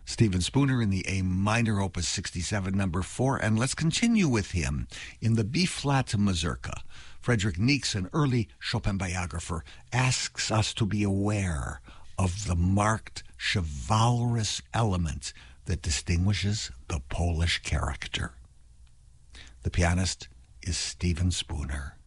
Stephen Spooner in the A minor, Opus 67, number 4, and let's continue with him in the B-flat mazurka. Frederick Niecks, an early Chopin biographer, asks us to be aware of the marked chivalrous element that distinguishes the Polish character. The pianist is Stephen Spooner.